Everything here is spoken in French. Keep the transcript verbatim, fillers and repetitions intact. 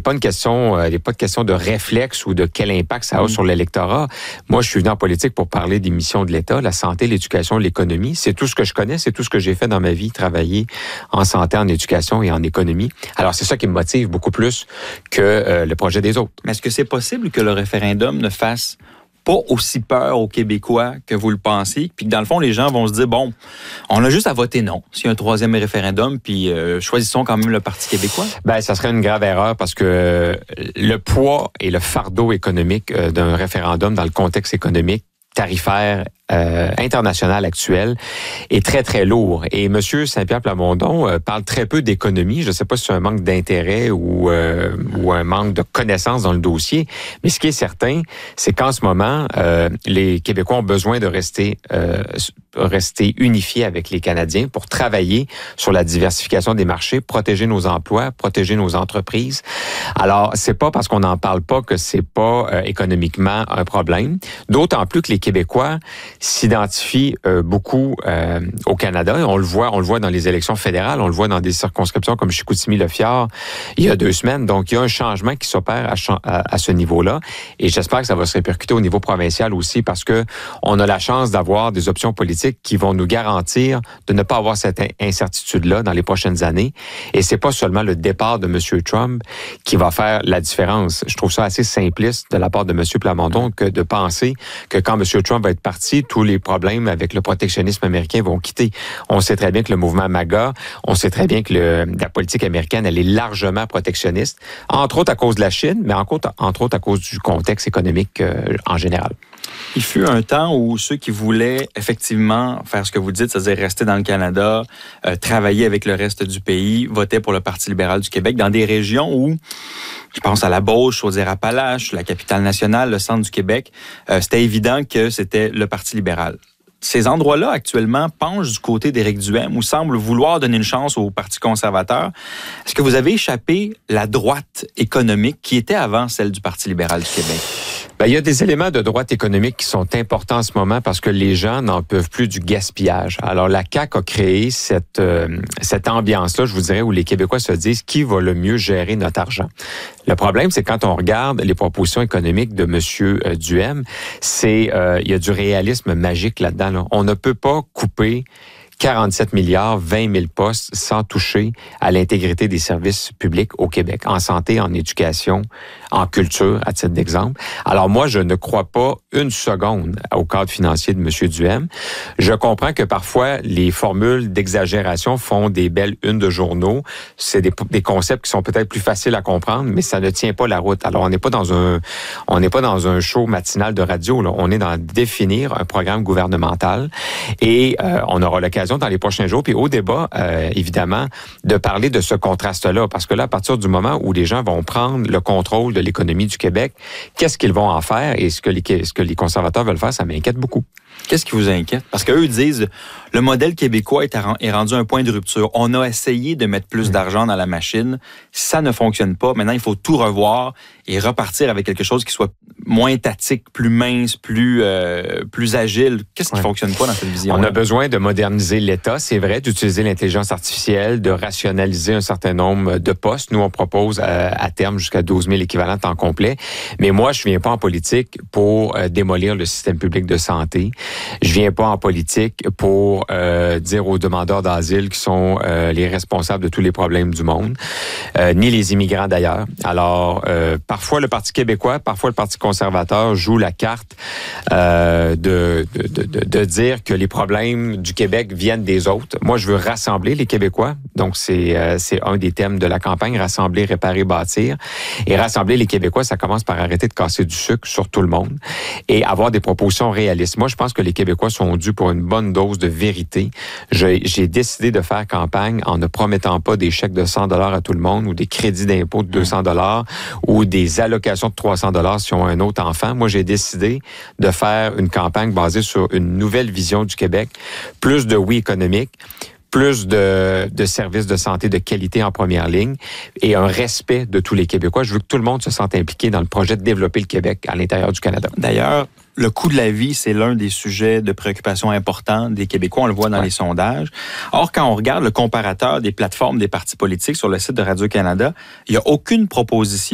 pas une question, euh, il n'est pas de question de réflexe ou de quel impact ça a mmh. sur l'électorat. Moi, je suis venu en politique pour parler des missions de l'État, la santé, l'éducation, l'économie. C'est tout ce que je connais, c'est tout ce que j'ai fait dans ma vie, travailler en santé, en éducation et en économie. Alors, c'est ça qui me motive beaucoup plus que euh, le projet des autres. Mais est-ce que c'est possible que le référendum ne fasse pas aussi peur aux Québécois que vous le pensez, puis que dans le fond, les gens vont se dire, bon, on a juste à voter non s'il y a un troisième référendum, puis euh, choisissons quand même le Parti québécois? Ben, ça serait une grave erreur parce que le poids et le fardeau économique d'un référendum dans le contexte économique tarifaire euh, international actuel est très, très lourd. Et M. Saint-Pierre Plamondon euh, parle très peu d'économie. Je ne sais pas si c'est un manque d'intérêt ou, euh, ou un manque de connaissances dans le dossier, mais ce qui est certain, c'est qu'en ce moment, euh, les Québécois ont besoin de rester, euh, rester unifiés avec les Canadiens pour travailler sur la diversification des marchés, protéger nos emplois, protéger nos entreprises. Alors, c'est pas parce qu'on n'en parle pas que c'est pas euh, économiquement un problème. D'autant plus que les Québécois s'identifient euh, beaucoup euh, au Canada. On le voit, on le voit dans les élections fédérales, on le voit dans des circonscriptions comme Chicoutimi-Le-Fjord il y a deux semaines. Donc, il y a un changement qui s'opère à, à, à ce niveau-là. Et j'espère que ça va se répercuter au niveau provincial aussi parce que on a la chance d'avoir des options politiques qui vont nous garantir de ne pas avoir cette incertitude-là dans les prochaines années. Et c'est pas seulement le départ de M. Trump qui va faire la différence. Je trouve ça assez simpliste de la part de M. Plamondon que de penser que quand M. Trump va être parti, tous les problèmes avec le protectionnisme américain vont quitter. On sait très bien que le mouvement MAGA, on sait très bien que le, la politique américaine, elle est largement protectionniste, entre autres à cause de la Chine, mais entre autres, entre autres à cause du contexte économique euh, en général. Il fut un temps où ceux qui voulaient effectivement faire ce que vous dites, c'est-à-dire rester dans le Canada, euh, travailler avec le reste du pays, votaient pour le Parti libéral du Québec dans des régions où, je pense à la Beauce, Chaudière-Appalaches, la capitale nationale, le centre du Québec, euh, c'était évident que c'était le Parti libéral. Ces endroits-là, actuellement, penchent du côté d'Éric Duhaime ou semblent vouloir donner une chance au Parti conservateur. Est-ce que vous avez échappé la droite économique qui était avant celle du Parti libéral du Québec? Ben, il y a des éléments de droite économique qui sont importants en ce moment parce que les gens n'en peuvent plus du gaspillage. Alors, la C A Q a créé cette, euh, cette ambiance-là, je vous dirais, où les Québécois se disent qui va le mieux gérer notre argent. Le problème, c'est quand on regarde les propositions économiques de M. Duhaime, c'est euh, il y a du réalisme magique là-dedans. Là. On ne peut pas couper quarante-sept milliards, vingt mille postes sans toucher à l'intégrité des services publics au Québec, en santé, en éducation, en culture, à titre d'exemple. Alors moi, je ne crois pas une seconde au cadre financier de M. Duhaime. Je comprends que parfois, les formules d'exagération font des belles unes de journaux. C'est des, des concepts qui sont peut-être plus faciles à comprendre, mais ça ne tient pas la route. Alors, on n'est pas dans un on n'est pas dans un show matinal de radio. Là. On est dans définir un programme gouvernemental et euh, on aura l'occasion dans les prochains jours, puis au débat, euh, évidemment, de parler de ce contraste-là. Parce que là, à partir du moment où les gens vont prendre le contrôle de l'économie du Québec, qu'est-ce qu'ils vont en faire? Et ce que les, ce que les conservateurs veulent faire, ça m'inquiète beaucoup. Qu'est-ce qui vous inquiète? Parce qu'eux disent, le modèle québécois est, est rendu à un point de rupture. On a essayé de mettre plus d'argent dans la machine. Ça ne fonctionne pas. Maintenant, il faut tout revoir et repartir avec quelque chose qui soit moins étatique, plus mince, plus euh, plus agile. Qu'est-ce qui ne ouais. fonctionne pas dans cette vision? On a besoin de moderniser l'État, c'est vrai, d'utiliser l'intelligence artificielle, de rationaliser un certain nombre de postes. Nous, on propose à, à terme jusqu'à douze mille équivalents temps complet. Mais moi, je viens pas en politique pour euh, démolir le système public de santé. Je viens pas en politique pour euh, dire aux demandeurs d'asile qui sont euh, les responsables de tous les problèmes du monde, euh, ni les immigrants d'ailleurs. Alors, euh, parfois le Parti québécois, parfois le Parti conservateur joue la carte euh, de, de, de, de dire que les problèmes du Québec viennent des autres. Moi, je veux rassembler les Québécois. Donc, c'est, euh, c'est un des thèmes de la campagne, rassembler, réparer, bâtir. Et rassembler les Québécois, ça commence par arrêter de casser du sucre sur tout le monde et avoir des propositions réalistes. Moi, je pense que les Québécois sont dus pour une bonne dose de vérité. Je, j'ai décidé de faire campagne en ne promettant pas des chèques de cent dollars à tout le monde ou des crédits d'impôt de deux cents dollars ou des allocations de trois cents dollars si on a un autre enfant. Moi, j'ai décidé de faire une campagne basée sur une nouvelle vision du Québec, plus de oui économique, plus de, de services de santé de qualité en première ligne et un respect de tous les Québécois. Je veux que tout le monde se sente impliqué dans le projet de développer le Québec à l'intérieur du Canada. D'ailleurs, le coût de la vie, c'est l'un des sujets de préoccupation importants des Québécois. On le voit dans ouais. les sondages. Or, quand on regarde le comparateur des plateformes des partis politiques sur le site de Radio-Canada, il n'y a aucune proposition